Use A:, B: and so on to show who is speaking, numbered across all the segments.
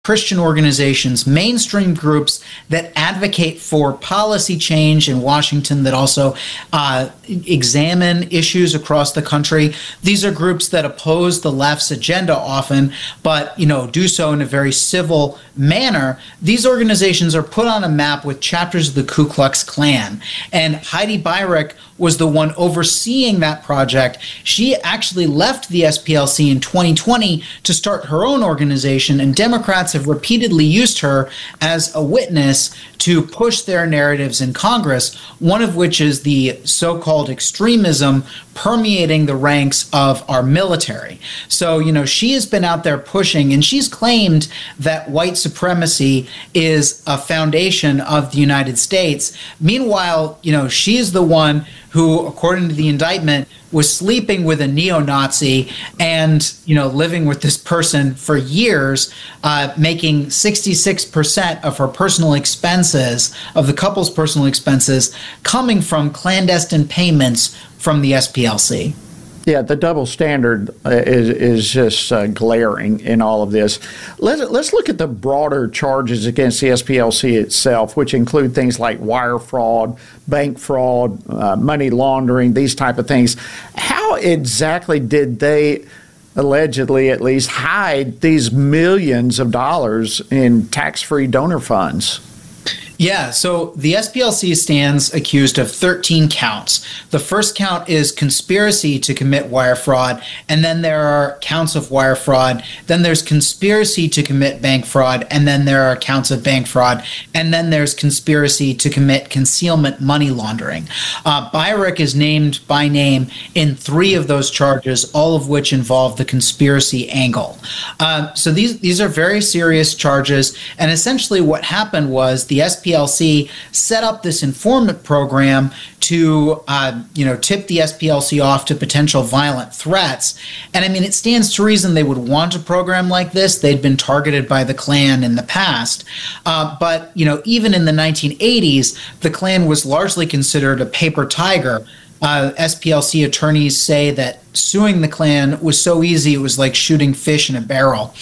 A: Christian organizations, mainstream groups that advocate for policy change in Washington, that also examine issues across the country. These are groups that oppose the left's agenda often, but do so in a very civil manner. These organizations are put on a map with chapters of the Ku Klux Klan, and Heidi Beirich was the one overseeing that project. She actually left the SPLC in 2020 to start her own organization, and Democrats have repeatedly used her as a witness to push their narratives in Congress, one of which is the so-called extremism permeating the ranks of our military. So, she has been out there pushing, and she's claimed that white supremacy is a foundation of the United States. Meanwhile, she is the one who, according to the indictment, was sleeping with a neo-Nazi and, living with this person for years, making 66% of her personal expenses, of the couple's personal expenses, coming from clandestine payments from the SPLC.
B: Yeah, the double standard is just glaring in all of this. Let's look at the broader charges against the SPLC itself, which include things like wire fraud, bank fraud, money laundering, these type of things. How exactly did they allegedly, at least, hide these millions of dollars in tax-free donor funds?
A: Yeah, so the SPLC stands accused of 13 counts. The first count is conspiracy to commit wire fraud, and then there are counts of wire fraud. Then there's conspiracy to commit bank fraud, and then there are counts of bank fraud, and then there's conspiracy to commit concealment money laundering. Beirich is named by name in 3 of those charges, all of which involve the conspiracy angle. So these are very serious charges, and essentially what happened was the SPLC set up this informant program to, tip the SPLC off to potential violent threats. And I mean, it stands to reason they would want a program like this. They'd been targeted by the Klan in the past. But even in the 1980s, the Klan was largely considered a paper tiger. SPLC attorneys say that suing the Klan was so easy it was like shooting fish in a barrel.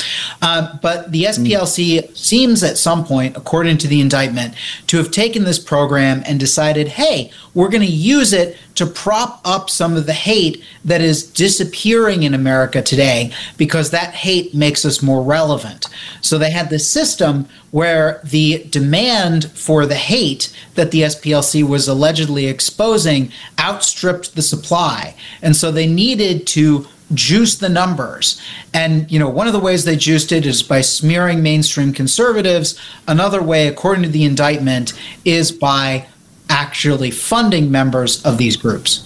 A: But the SPLC seems at some point, according to the indictment, to have taken this program and decided, hey, we're going to use it to prop up some of the hate that is disappearing in America today, because that hate makes us more relevant. So they had this system where the demand for the hate that the SPLC was allegedly exposing outstripped the supply. And so they needed to juice the numbers. And, one of the ways they juiced it is by smearing mainstream conservatives. Another way, according to the indictment, is by actually funding members of these groups.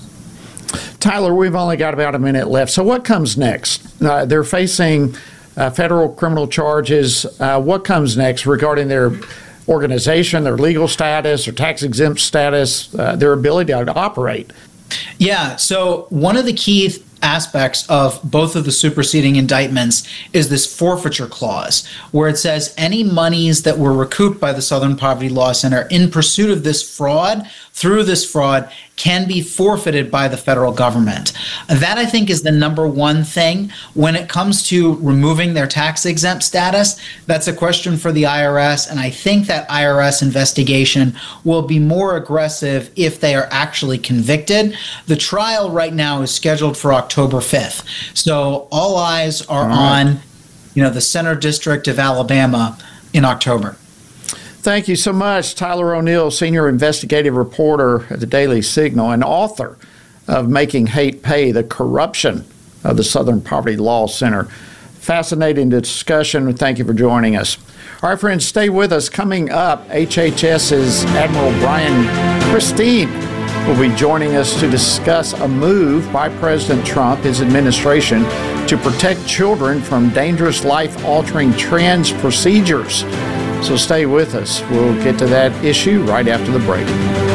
B: Tyler, we've only got about a minute left. So what comes next? They're facing federal criminal charges. What comes next regarding their organization, their legal status, their tax-exempt status, their ability to operate?
A: Yeah, so one of the key aspects of both of the superseding indictments is this forfeiture clause, where it says any monies that were recouped by the Southern Poverty Law Center in pursuit of this fraud, through this fraud, can be forfeited by the federal government. That, I think, is the number one thing. When it comes to removing their tax-exempt status, that's a question for the IRS, and I think that IRS investigation will be more aggressive if they are actually convicted. The trial right now is scheduled for October 5th. So all eyes are on, the Center District of Alabama in October.
B: Thank you so much, Tyler O'Neill, senior investigative reporter at the Daily Signal and author of Making Hate Pay, The Corruption of the Southern Poverty Law Center. Fascinating discussion. Thank you for joining us. All right, friends, stay with us. Coming up, HHS's Admiral Brian Christine will be joining us to discuss a move by President Trump, his administration, to protect children from dangerous life-altering trans procedures. So stay with us. We'll get to that issue right after the break.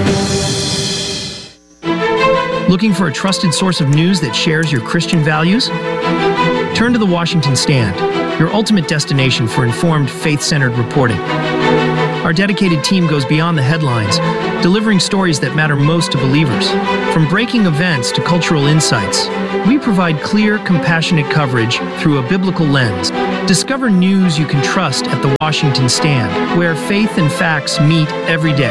C: Looking for a trusted source of news that shares your Christian values? Turn to The Washington Stand, your ultimate destination for informed, faith-centered reporting. Our dedicated team goes beyond the headlines, delivering stories that matter most to believers. From breaking events to cultural insights, we provide clear, compassionate coverage through a biblical lens. Discover news you can trust at the Washington Stand, where faith and facts meet every day.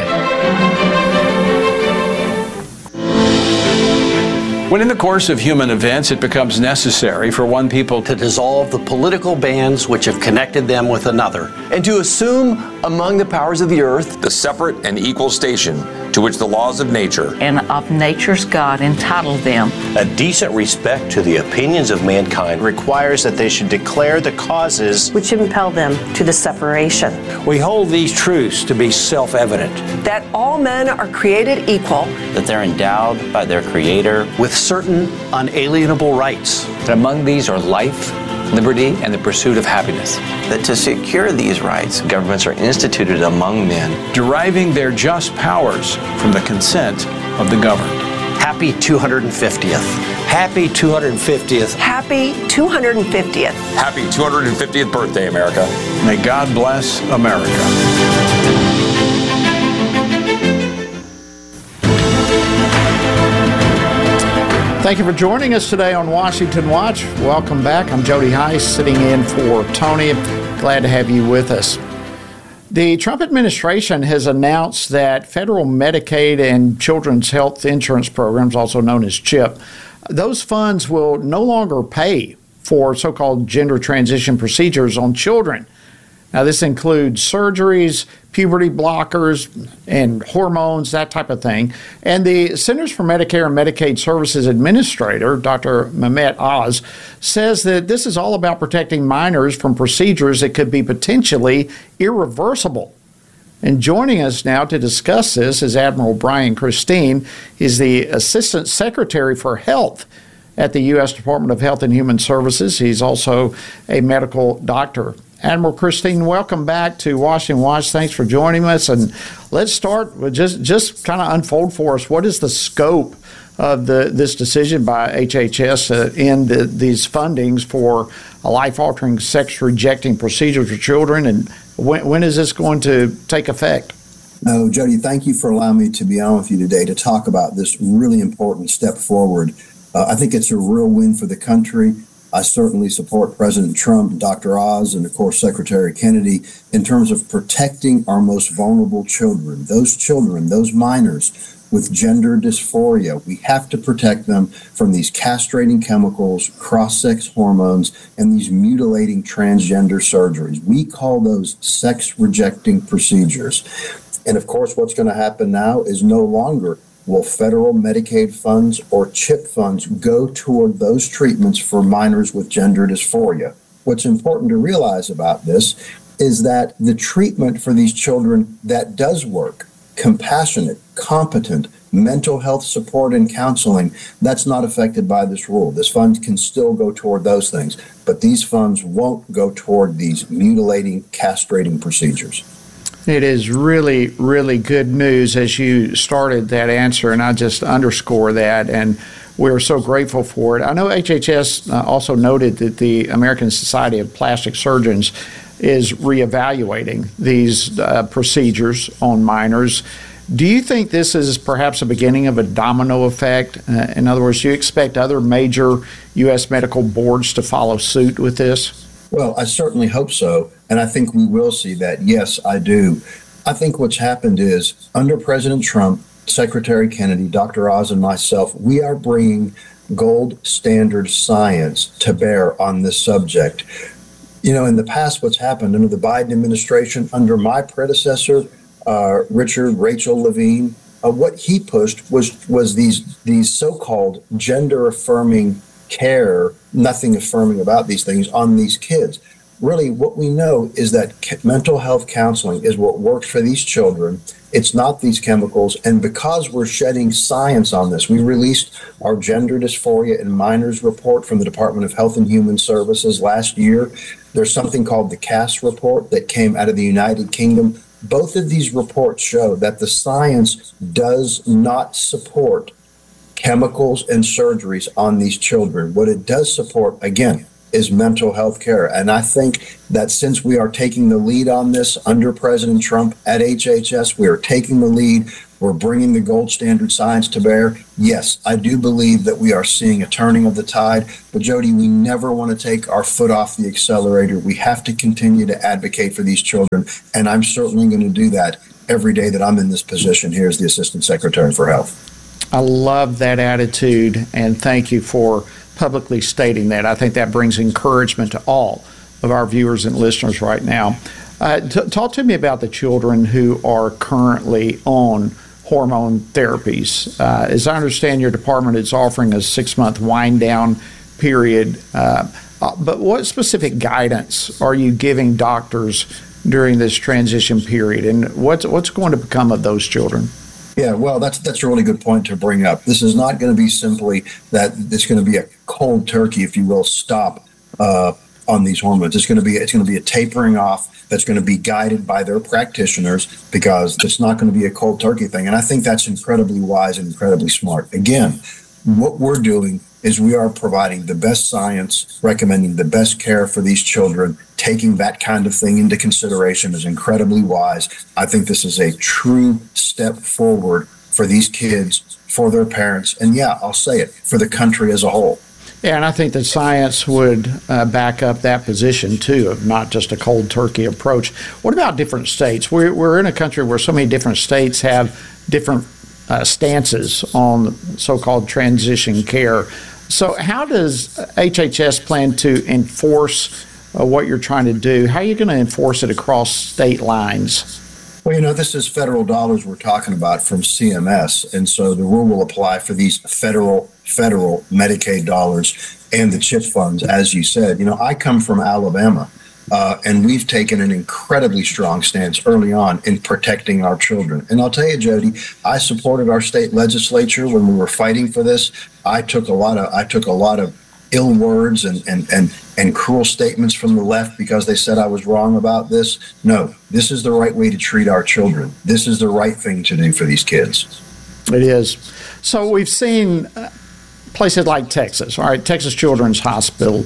D: When in the course of human events it becomes necessary for one people
E: to dissolve the political bands which have connected them with another,
F: and to assume among the powers of the earth
G: the separate and equal station to which the laws of nature
H: and of nature's God entitled them.
I: A decent respect to the opinions of mankind requires that they should declare the causes
J: which impel them to the separation.
K: We hold these truths to be self-evident.
J: That all men are created equal.
L: That they're endowed by their Creator
E: with certain unalienable rights.
M: And among these are life, liberty, and the pursuit of happiness.
L: That to secure these rights, governments are instituted among men,
D: deriving their just powers from the consent of the governed.
E: Happy 250th.
K: Happy 250th.
J: Happy 250th.
G: Happy 250th birthday, America.
D: May God bless America.
B: Thank you for joining us today on Washington Watch. Welcome back. I'm Jody Heiss, sitting in for Tony. Glad to have you with us. The Trump administration has announced that federal Medicaid and Children's Health Insurance Programs, also known as CHIP, those funds will no longer pay for so-called gender transition procedures on children. Now, this includes surgeries, puberty blockers, and hormones, that type of thing. And the Centers for Medicare and Medicaid Services Administrator, Dr. Mehmet Oz, says that this is all about protecting minors from procedures that could be potentially irreversible. And joining us now to discuss this is Admiral Brian Christine. He's the Assistant Secretary for Health at the U.S. Department of Health and Human Services. He's also a medical doctor. Admiral Christine, welcome back to Washington Watch. Thanks for joining us. And let's start with just kind of unfold for us, what is the scope of this decision by HHS to end these fundings for life-altering, sex-rejecting procedures for children, and when is this going to take effect?
N: No, Jody, thank you for allowing me to be on with you today to talk about this really important step forward. I think it's a real win for the country. I certainly support President Trump, Dr. Oz, and of course Secretary Kennedy in terms of protecting our most vulnerable children, those minors with gender dysphoria. We have to protect them from these castrating chemicals, cross-sex hormones, and these mutilating transgender surgeries. We call those sex-rejecting procedures. And of course, what's going to happen now is no longer will federal Medicaid funds or CHIP funds go toward those treatments for minors with gender dysphoria. What's important to realize about this is that the treatment for these children that does work, compassionate, competent, mental health support and counseling, that's not affected by this rule. This fund can still go toward those things, but these funds won't go toward these mutilating, castrating procedures.
B: It is really, really good news as you started that answer, and I just underscore that, and we're so grateful for it. I know HHS also noted that the American Society of Plastic Surgeons is reevaluating these procedures on minors. Do you think this is perhaps a beginning of a domino effect? In other words, do you expect other major U.S. medical boards to follow suit with this?
N: Well, I certainly hope so, and I think we will see that. Yes, I do. I think what's happened is, under President Trump, Secretary Kennedy, Dr. Oz, and myself, we are bringing gold standard science to bear on this subject. You know, in the past, what's happened under the Biden administration, under my predecessor, Rachel Levine, what he pushed was these so-called gender-affirming care, nothing affirming about these things on these kids. Really, what we know is that mental health counseling is what works for these children. It's not these chemicals. And because we're shedding science on this, we released our gender dysphoria in minors report from the Department of Health and Human Services last year. There's something called the CAS report that came out of the United Kingdom. Both of these reports show that the science does not support chemicals and surgeries on these children. What it does support, again, is mental health care. And I think that since we are taking the lead on this under President Trump at HHS, we are taking the lead. We're bringing the gold standard science to bear. Yes, I do believe that we are seeing a turning of the tide. But Jody, we never want to take our foot off the accelerator. We have to continue to advocate for these children. And I'm certainly going to do that every day that I'm in this position here as the Assistant Secretary for Health.
B: I love that attitude, and thank you for publicly stating that. I think that brings encouragement to all of our viewers and listeners right now. Talk to me about the children who are currently on hormone therapies. As I understand, your department is offering a 6-month wind-down period. But what specific guidance are you giving doctors during this transition period, and what's going to become of those children?
N: Yeah, well, that's a really good point to bring up. This is not going to be simply that it's going to be a cold turkey, if you will, stop on these hormones. It's going to be a tapering off that's going to be guided by their practitioners, because it's not going to be a cold turkey thing. And I think that's incredibly wise and incredibly smart. Again, what we're doing is we are providing the best science, recommending the best care for these children. Taking that kind of thing into consideration is incredibly wise. I think this is a true step forward for these kids, for their parents, and yeah, I'll say it, for the country as a whole.
B: Yeah, and I think that science would back up that position, too, of not just a cold turkey approach. What about different states? We're in a country where so many different states have different stances on so-called transition care. So how does HHS plan to enforce what you're trying to do? How are you going to enforce it across state lines?
N: Well, this is federal dollars we're talking about from CMS, and so the rule will apply for these federal Medicaid dollars and the CHIP funds, as you said. I come from Alabama, and we've taken an incredibly strong stance early on in protecting our children. And I'll tell you, Jody, I supported our state legislature when we were fighting for this. I took a lot of ill words and cruel statements from the left because they said I was wrong about this. No, this is the right way to treat our children. This is the right thing to do for these kids.
B: It is. So we've seen places like Texas. All right, Texas Children's Hospital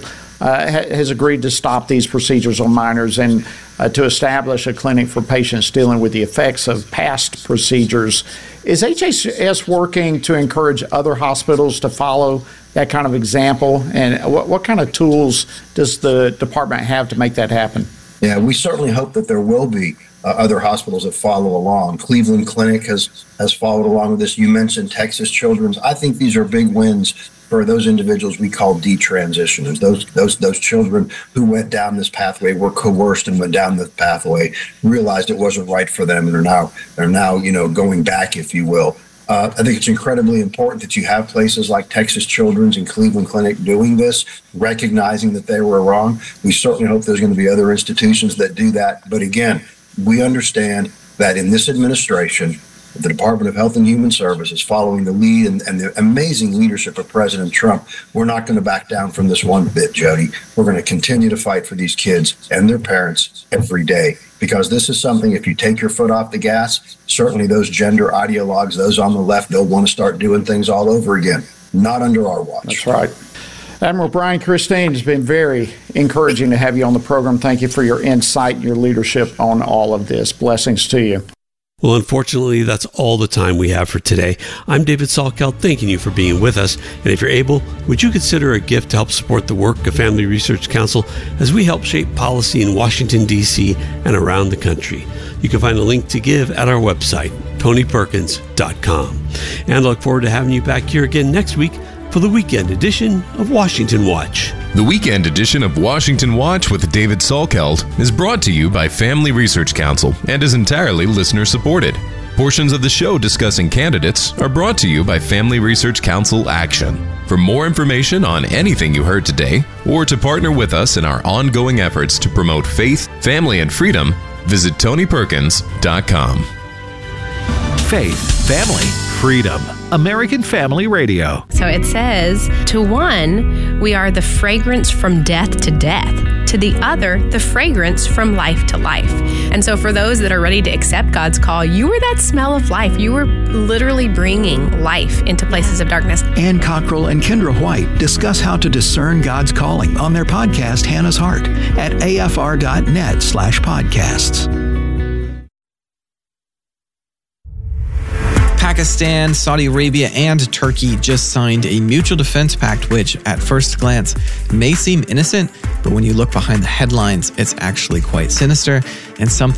B: has agreed to stop these procedures on minors and to establish a clinic for patients dealing with the effects of past procedures. Is HHS working to encourage other hospitals to follow that kind of example? And what kind of tools does the department have to make that happen?
N: Yeah, we certainly hope that there will be other hospitals that follow along. Cleveland Clinic has followed along with this. You mentioned Texas Children's. I think these are big wins for those individuals we call detransitioners. Those children who went down this pathway, were coerced and went down this pathway, realized it wasn't right for them, and are now going back, if you will. I think it's incredibly important that you have places like Texas Children's and Cleveland Clinic doing this, recognizing that they were wrong. We certainly hope there's going to be other institutions that do that. But again, we understand that in this administration, the Department of Health and Human Services, following the lead and the amazing leadership of President Trump, we're not going to back down from this one bit, Jody. We're going to continue to fight for these kids and their parents every day, because this is something, if you take your foot off the gas, certainly those gender ideologues, those on the left, they'll want to start doing things all over again. Not under our watch.
B: That's right. Admiral Brian Christine, it's been very encouraging to have you on the program. Thank you for your insight and your leadership on all of this. Blessings to you.
O: Well, unfortunately, that's all the time we have for today. I'm David Salkeld, thanking you for being with us. And if you're able, would you consider a gift to help support the work of Family Research Council as we help shape policy in Washington, D.C. and around the country? You can find a link to give at our website, TonyPerkins.com. And I look forward to having you back here again next week for the weekend edition of Washington Watch.
P: The weekend edition of Washington Watch with David Salkeld is brought to you by Family Research Council and is entirely listener-supported. Portions of the show discussing candidates are brought to you by Family Research Council Action. For more information on anything you heard today, or to partner with us in our ongoing efforts to promote faith, family, and freedom, visit TonyPerkins.com.
Q: Faith, family, freedom. American Family Radio.
R: So it says, to one, we are the fragrance from death to death. to the other the fragrance from life to life. And so for those that are ready to accept God's call, you were that smell of life. You were literally bringing life into places of darkness.
Q: Ann Cockrell and Kendra White discuss how to discern God's calling on their podcast, Hannah's Heart, at afr.net/podcasts.
S: Pakistan, Saudi Arabia, and Turkey just signed a mutual defense pact, which at first glance may seem innocent, but when you look behind the headlines, it's actually quite sinister and something